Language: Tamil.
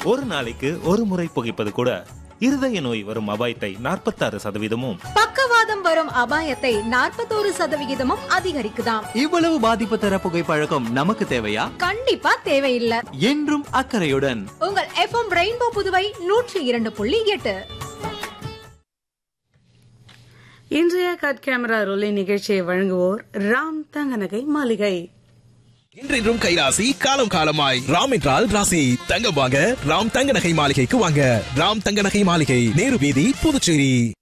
ஒரு நாளைக்கு ஒரு முறை புகைப்பது கூட இருதய நோய் வரும் அபாயத்தை 46%, பக்கவாதம் வரும் அபாயத்தை 41% அதிகரிக்குதாம். இவ்வளவு பாதிப்பு தர புகைப்பழக்கம் நமக்கு தேவையா? கண்டிப்பா தேவையில்லை. என்றும் அக்கறையுடன் உங்கள் FM ரெயின்போ புதுவை 102.8. இன்றைய கட் கேமரா ரோலி நிகழ்ச்சியை வழங்குவோர் ராம் தங்கநகை மாளிகை. இன்றைன்றும் கைராசி, காலம் காலமாய். ராம் என்றால் ராசி. தங்கம் வாங்க ராம் தங்க நகை மாளிகைக்கு வாங்க. ராம் தங்க நகை மாளிகை, நேரு வீதி, புதுச்சேரி.